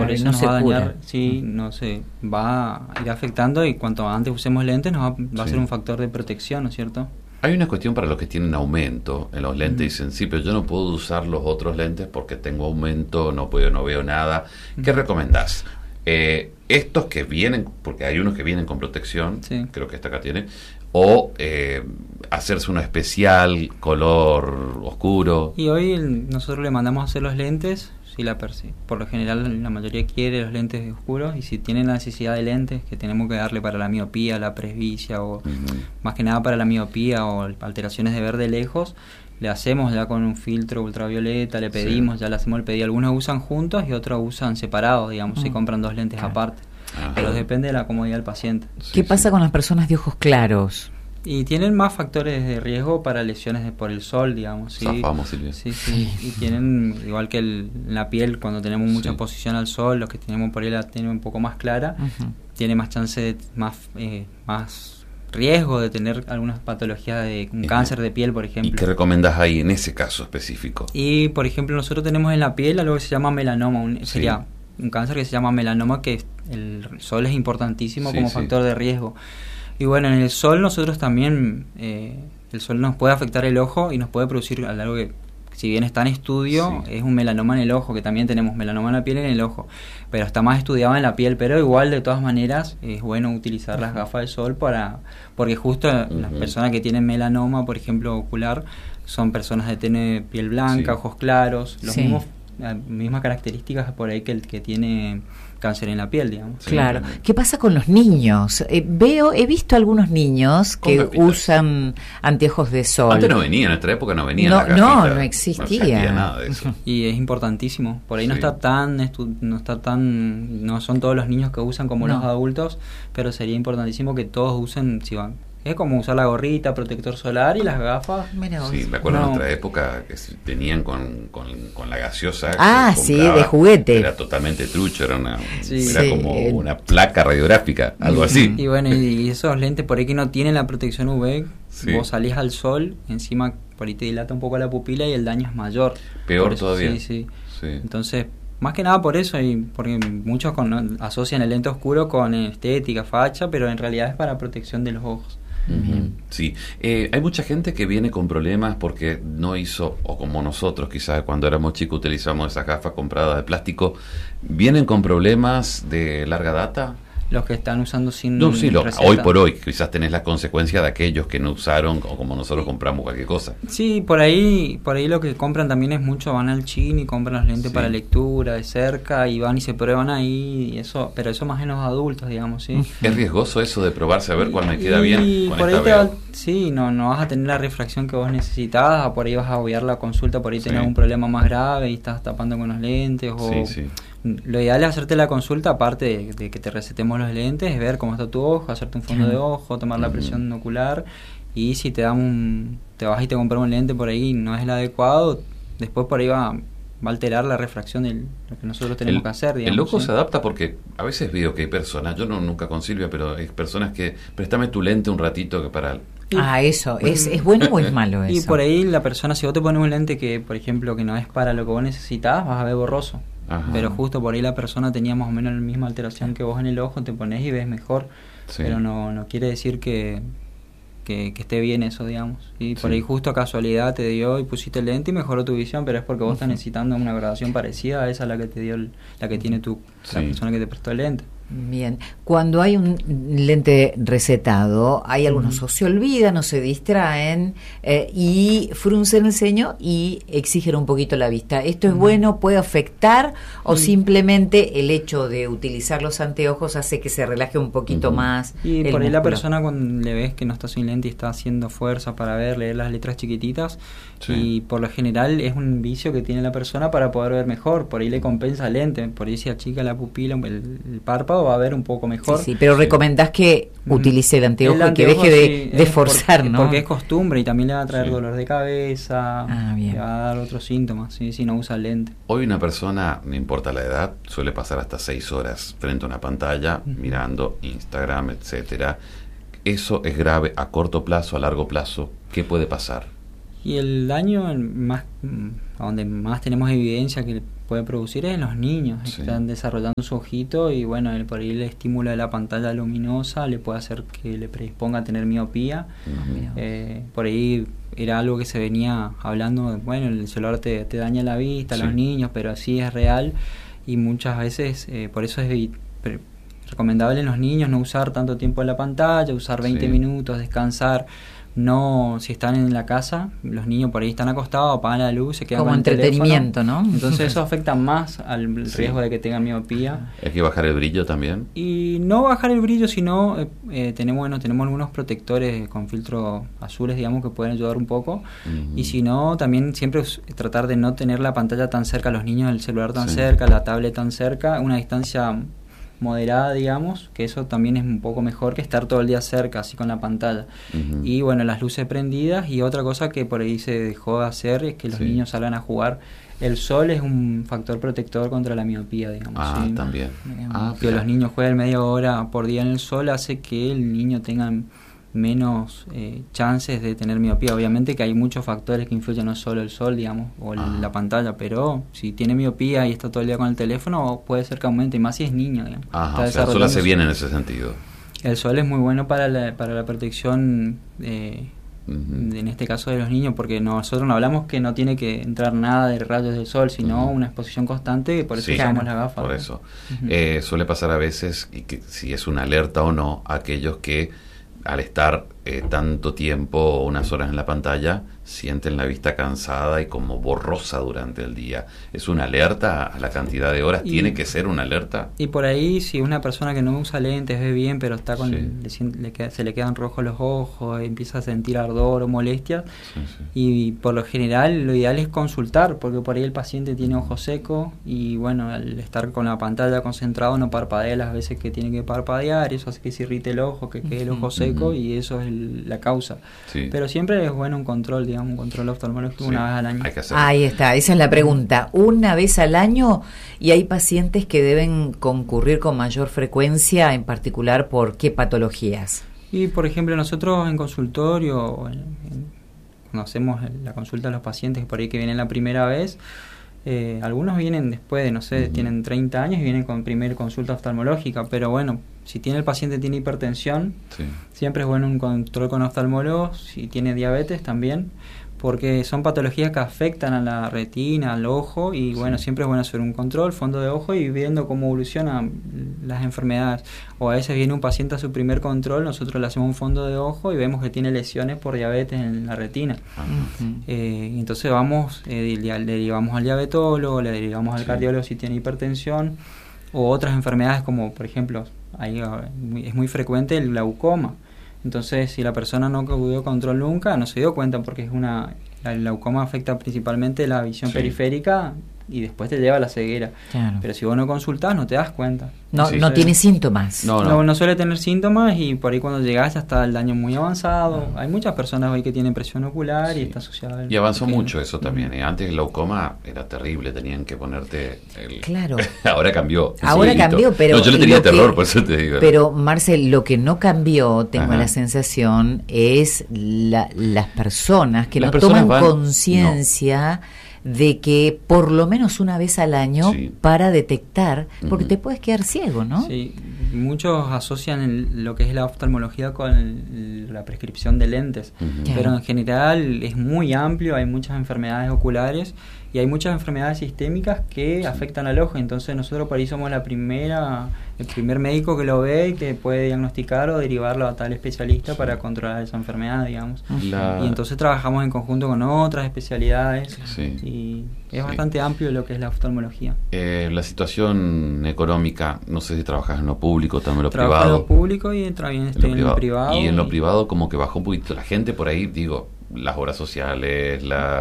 por eso no nos se va a dañar, cura. sí, no se va a ir afectando, y cuanto antes usemos lentes va a ser un factor de protección, ¿no es cierto? Hay una cuestión para los que tienen aumento en los lentes. Dicen, sí, pero yo no puedo usar los otros lentes porque tengo aumento, no veo nada. ¿Qué recomendás? Estos que vienen, porque hay unos que vienen con protección, creo que esta acá tiene, o hacerse uno especial, color oscuro. Y hoy nosotros le mandamos a hacer los lentes, por lo general la mayoría quiere los lentes oscuros, y si tienen la necesidad de lentes que tenemos que darle para la miopía, la presbicia, o más que nada para la miopía o alteraciones de ver de lejos, le hacemos ya con un filtro ultravioleta, le pedimos, ya le hacemos el pedido. Algunos usan juntos y otros usan separados, digamos, y compran dos lentes aparte. Pero depende de la comodidad del paciente. ¿Qué pasa con las personas de ojos claros? Y tienen más factores de riesgo para lesiones por el sol, digamos. ¿Sí? Zafamos, Silvia. Sí. Y tienen, igual que la piel, cuando tenemos mucha exposición al sol, los que tenemos por ahí la tienen un poco más clara, tiene más chance, más riesgo de tener algunas patologías de un cáncer de piel, por ejemplo. ¿Y qué recomendás ahí en ese caso específico? Y, por ejemplo, nosotros tenemos en la piel algo que se llama melanoma, sería un cáncer que se llama melanoma, que el sol es importantísimo como factor de riesgo. Y bueno, en el sol nosotros también, el sol nos puede afectar el ojo y nos puede producir algo que, si bien está en estudio, es un melanoma en el ojo, que también tenemos melanoma en la piel y en el ojo, pero está más estudiado en la piel. Pero igual, de todas maneras, es bueno utilizar las gafas de sol porque justo las personas que tienen melanoma, por ejemplo, ocular, son personas que tienen piel blanca, ojos claros, mismas características por ahí que el que tiene cáncer en la piel, digamos. Claro. ¿Qué pasa con los niños? He visto algunos niños que usan anteojos de sol. Antes no venía, en nuestra época no venía. No no existía. Nada de eso. Y es importantísimo. Por ahí no son todos los niños que usan como los adultos, pero sería importantísimo que todos usen, si van. Es como usar la gorrita, protector solar y las gafas. Sí, me acuerdo en nuestra época que venían con la gaseosa. De juguete. Era totalmente trucho, era como una placa radiográfica, algo así. Y bueno, y esos lentes por ahí que no tienen la protección UV, vos salís al sol, encima por ahí te dilata un poco la pupila y el daño es mayor. Peor todavía. Sí. Entonces, más que nada por eso, y porque muchos asocian el lente oscuro con estética, facha, pero en realidad es para protección de los ojos. Sí, hay mucha gente que viene con problemas porque no hizo, o como nosotros quizás cuando éramos chicos utilizamos esas gafas compradas de plástico, vienen con problemas de larga data. Los que están usando sin receta. Hoy por hoy quizás tenés la consecuencia de aquellos que no usaron, o como nosotros compramos cualquier cosa. Sí, por ahí lo que compran también es mucho, van al chino y compran los lentes para lectura de cerca y van y se prueban ahí, y eso, pero eso más en los adultos, digamos, ¿sí? ¿Es riesgoso eso de probarse a ver cuál me queda bien con por esta ahí no vas a tener la refracción que vos necesitabas, por ahí vas a obviar la consulta, por ahí tenés un problema más grave y estás tapando con los lentes, Lo ideal es hacerte la consulta, aparte de que te recetemos los lentes, es ver cómo está tu ojo, hacerte un fondo de ojo, tomar la presión ocular, y si te vas y te compras un lente por ahí y no es el adecuado, después por ahí va a alterar la refracción de lo que nosotros tenemos que hacer, digamos. El ojo se adapta porque a veces veo que hay personas, yo nunca con Silvia, pero hay personas que préstame tu lente un ratito que para... Eso, ¿es bueno o es malo eso? Y por ahí la persona, si vos te pones un lente que, por ejemplo, que no es para lo que vos necesitas, vas a ver borroso. Pero justo por ahí la persona tenía más o menos la misma alteración que vos en el ojo, te pones y ves mejor, pero no quiere decir que esté bien eso, digamos. Y por ahí justo a casualidad te dio y pusiste el lente y mejoró tu visión, pero es porque vos estás necesitando una gradación parecida a esa a la que te dio la que tiene la persona que te prestó el lente. Bien, cuando hay un lente recetado, hay algunos que se olvidan o se distraen y fruncen el ceño y exigen un poquito la vista. ¿Esto es bueno? ¿Puede afectar? ¿O simplemente el hecho de utilizar los anteojos hace que se relaje un poquito más? Y por ahí la persona, cuando le ves que no está sin lente y está haciendo fuerza para leer las letras chiquititas, y por lo general es un vicio que tiene la persona para poder ver mejor, por ahí le compensa el lente, por ahí se achica la pupila, el párpado, va a ver un poco mejor. Pero recomendás que utilice el anteojo y que deje de forzar, ¿no? Porque es costumbre y también le va a traer dolor de cabeza, le va a dar otros síntomas, si no usa lente. Hoy una persona, no importa la edad, suele pasar hasta 6 horas frente a una pantalla, mirando Instagram, etcétera. ¿Eso es grave a corto plazo, a largo plazo? ¿Qué puede pasar? Y el daño donde más tenemos evidencia que puede producir es en los niños, que están desarrollando su ojito, y bueno, por ahí el estímulo de la pantalla luminosa le puede hacer que le predisponga a tener miopía. Por ahí era algo que se venía hablando, bueno, el celular te daña la vista a los niños, pero sí es real, y muchas veces por eso es recomendable en los niños no usar tanto tiempo en la pantalla, usar 20 minutos, descansar. No, si están en la casa, los niños por ahí están acostados, apagan la luz, se quedan como con el entretenimiento, teléfono, ¿no? Entonces eso afecta más al riesgo de que tengan miopía. ¿Hay que bajar el brillo también? Y no bajar el brillo, sino tenemos algunos protectores con filtros azules, digamos, que pueden ayudar un poco. Y si no, también siempre tratar de no tener la pantalla tan cerca, los niños, el celular tan cerca, la tablet tan cerca, una distancia moderada, digamos, que eso también es un poco mejor que estar todo el día cerca, así con la pantalla. Y bueno, las luces prendidas, y otra cosa que por ahí se dejó de hacer es que los niños salgan a jugar. El sol es un factor protector contra la miopía, digamos. También. Que los niños jueguen media hora por día en el sol hace que el niño tenga menos chances de tener miopía. Obviamente que hay muchos factores que influyen, no solo el sol, digamos, o la pantalla, pero si tiene miopía y está todo el día con el teléfono, puede ser que aumente, y más si es niño, digamos. O sea, el sol hace bien en ese sentido. El sol es muy bueno para la protección, en este caso de los niños, porque nosotros no hablamos que no tiene que entrar nada de rayos del sol, sino una exposición constante, por eso usamos la gafa. Por eso. Suele pasar a veces, y que si es una alerta o no, a aquellos que al estar tanto tiempo o unas horas en la pantalla, sienten la vista cansada y como borrosa durante el día. ¿Es una alerta a la cantidad de horas? ¿Tiene que ser una alerta? Y por ahí, si una persona que no usa lentes ve bien, pero está con se le quedan rojos los ojos, empieza a sentir ardor o molestias, y por lo general lo ideal es consultar, porque por ahí el paciente tiene ojo seco, y bueno, al estar con la pantalla concentrado no parpadea las veces que tiene que parpadear, eso hace que se irrite el ojo, que quede el ojo seco, y eso es la causa. Pero siempre es bueno un control, digamos, un control oftalmológico una vez al año. Ahí está, esa es la pregunta. Una vez al año, y hay pacientes que deben concurrir con mayor frecuencia, en particular por qué patologías. Y por ejemplo, nosotros en consultorio, cuando hacemos la consulta a los pacientes por ahí que vienen la primera vez, algunos vienen después de, no sé, tienen 30 años y vienen con primer consulta oftalmológica, pero bueno, si el paciente tiene hipertensión, siempre es bueno un control con oftalmólogo, si tiene diabetes también, porque son patologías que afectan a la retina, al ojo, y bueno, siempre es bueno hacer un control, fondo de ojo, y viendo cómo evolucionan las enfermedades. O a veces viene un paciente a su primer control, nosotros le hacemos un fondo de ojo y vemos que tiene lesiones por diabetes en la retina. Entonces le derivamos al diabetólogo, le derivamos al cardiólogo si tiene hipertensión, o otras enfermedades como, por ejemplo, ahí es muy frecuente el glaucoma. Entonces, si la persona no acudió a control nunca, no se dio cuenta, porque el glaucoma afecta principalmente la visión periférica y después te lleva a la ceguera. Claro. Pero si vos no consultás, no te das cuenta. No tiene síntomas. No suele tener síntomas, y por ahí cuando llegás ya está el daño muy avanzado. Hay muchas personas hoy que tienen presión ocular y está asociada. Y avanzó mucho eso también. Antes el glaucoma era terrible, tenían que ponerte Claro. Ahora cambió. Ahora cambió, pero yo le tenía terror, por eso te digo. Pero Marcel, lo que no cambió, tengo la sensación, es las personas que no toman conciencia de que por lo menos una vez al año para detectar, porque te puedes quedar ciego, ¿no? Sí, muchos asocian lo que es la oftalmología con la prescripción de lentes, pero en general es muy amplio, hay muchas enfermedades oculares y hay muchas enfermedades sistémicas que afectan al ojo, entonces nosotros por ahí somos el primer médico que lo ve y que puede diagnosticar o derivarlo a tal especialista para controlar esa enfermedad, digamos. Y entonces trabajamos en conjunto con otras especialidades y es bastante amplio lo que es la oftalmología. La situación económica, no sé si trabajas en lo público, también en lo privado. Trabajo en lo público y también estoy en lo privado. Y en lo privado como que bajó un poquito la gente por ahí, digo, las obras sociales,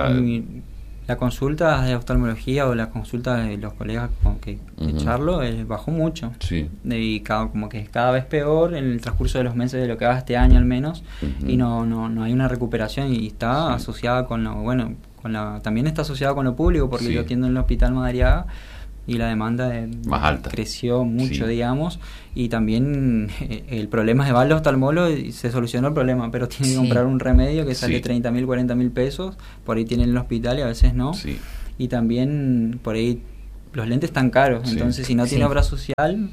la consulta de oftalmología o la consulta de los colegas con que charlo bajó mucho. Y como que es cada vez peor en el transcurso de los meses de lo que va este año al menos, y no hay una recuperación, y está asociada con también está asociada con lo público, porque yo atiendo en el Hospital Madariaga y la demanda más alta creció mucho, digamos, y también el problema es de al oftalmólogo y se solucionó el problema, pero tiene que comprar un remedio que sale 30.000, 40.000 pesos, por ahí tienen el hospital y a veces no, y también por ahí los lentes están caros, entonces si no tiene obra social,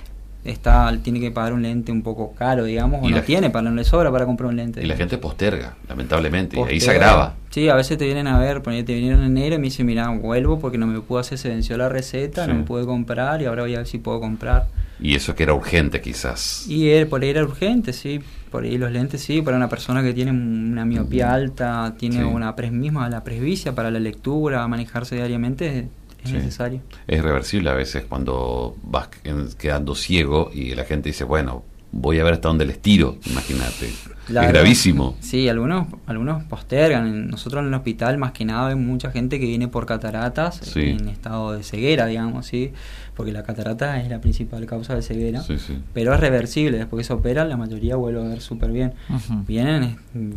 tiene que pagar un lente un poco caro, digamos, o no tiene, no le sobra para comprar un lente. Y la gente posterga, lamentablemente, y ahí se agrava. Sí, a veces te vienen a ver, te vinieron en enero y me dicen, mira, vuelvo porque no me puedo hacer, se venció la receta, no me pude comprar y ahora voy a ver si puedo comprar. Y eso que era urgente quizás. Y por ahí era urgente, sí, por ahí los lentes, sí, para una persona que tiene una miopía alta, tiene una la presbicia para la lectura, manejarse diariamente, es necesario. Es reversible a veces cuando vas quedando ciego y la gente dice, bueno, voy a ver hasta dónde les tiro, imagínate. Es gravísimo. Sí, algunos postergan. Nosotros en el hospital más que nada hay mucha gente que viene por cataratas en estado de ceguera, digamos, ¿sí? Porque la catarata es la principal causa de ceguera, pero es reversible. Después que se opera, la mayoría vuelve a ver súper bien. Vienen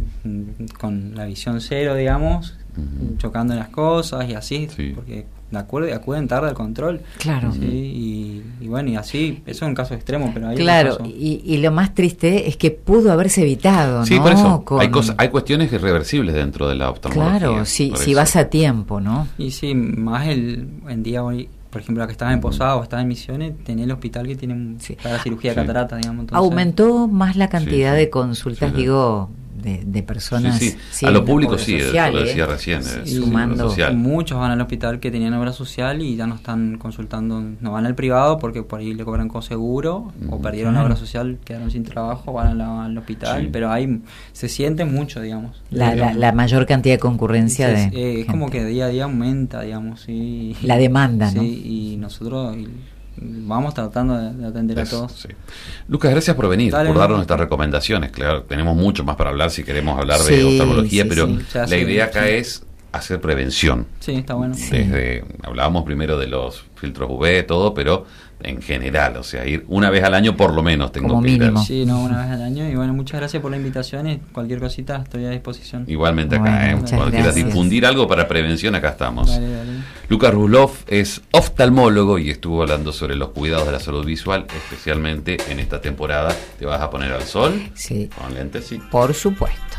con la visión cero, digamos, chocando en las cosas y así, porque acuden tarde al control. Claro. Sí, y bueno, y así, eso es un caso extremo, pero ahí y lo más triste es que pudo haberse evitado, sí, ¿no? Por eso hay cuestiones irreversibles dentro de la oftalmología. Claro, si vas a tiempo, ¿no? Y sí, más en día hoy, por ejemplo, la que estaba en Posada o estaba en Misiones, tenía el hospital que tiene para cirugía de catarata, digamos. Entonces, aumentó más la cantidad de consultas, digo, de personas. A lo público eso lo decía recién. Sumando. Muchos van al hospital que tenían obra social y ya no están consultando, no van al privado porque por ahí le cobran coseguro o perdieron la obra social, quedaron sin trabajo, van al hospital, pero ahí se siente mucho, digamos. La mayor cantidad de concurrencia es como que día a día aumenta, digamos. La demanda, ¿no? Sí, y nosotros vamos tratando de atender a todos. Lucas, gracias por venir, por darnos estas recomendaciones. Claro, tenemos mucho más para hablar si queremos hablar de oftalmología, pero la idea acá es hacer prevención. Sí, está bueno. Hablábamos primero de los filtros UV, todo, pero en general, o sea, ir una vez al año por lo menos tengo como que ir. Sí, una vez al año. Y bueno, muchas gracias por la invitación y cualquier cosita estoy a disposición. Igualmente acá, cuando quieras difundir algo para prevención, acá estamos. Dale. Lucas Ruslov es oftalmólogo y estuvo hablando sobre los cuidados de la salud visual, especialmente en esta temporada. ¿Te vas a poner al sol? Sí. Con lentes, sí. Por supuesto.